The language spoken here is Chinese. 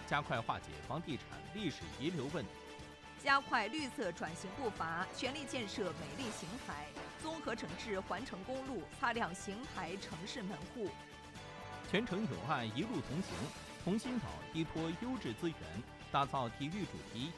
加快化解房地产历史遗留问题， 加快绿色转型步伐，全力建设美丽邢台，综合整治环城公路，擦亮邢台城市门户。 全程有爱，一路同行，同心岛依托优质资源，打造体育主题